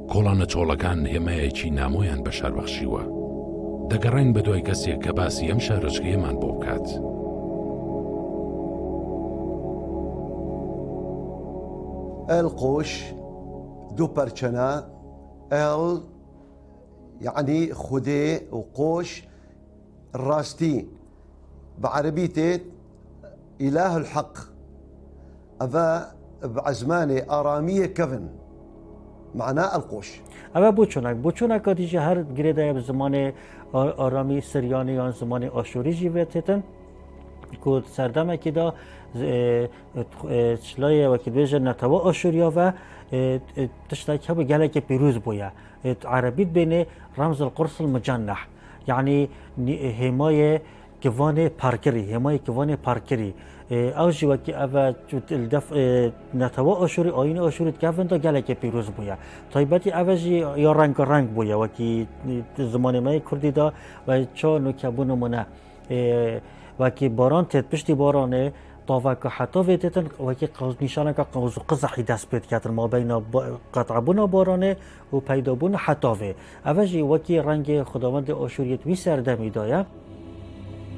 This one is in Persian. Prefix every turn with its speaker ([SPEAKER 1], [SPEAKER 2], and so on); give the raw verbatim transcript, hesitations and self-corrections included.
[SPEAKER 1] کۆڵانە چۆڵەکان هێمایەکی نامۆیان بەشاربەخشیوە. دەگەڕین بە دوای کەسێک کە باسی ئەم شارۆچکەیەمان بۆ بکات.
[SPEAKER 2] القوش دو پەرچەنە ال يعني خودێ و قۆش ڕاستی بعربي تيت إله الحق أفا بعزماني آرامية كفن معناه القوش
[SPEAKER 3] أفا بوچونك بوچونك كاتيجي هر جريدا بزمان آرامی سریانی یا زمان آشوری جیوتتن کود سردمه که دا چلای وکی بیجه نتوا آشوریا و تشتاك هبو گلک پیروز بویا عربیت بینه رمز القرص المجنح يعني حماية كوان باركري حماية كوان باركري اوجي وكي اوا الدف نتوا اشوري آين اشوري كافن دا گلك پیروز بويا طيبتي اوجي يا رنگ رنگ بويا وكي زمان ما كردي دا و چا نوكبون منه وكي باران تت پشتي بارانه طاوك حتى ويتتن وكي قوز نشانه که قوز قزحي دست بيت كاتر ما بين قطعبون بارانه و پیدابون حتى و اوجي وكي رنگ خداوند اشوريت وي سردمي دايا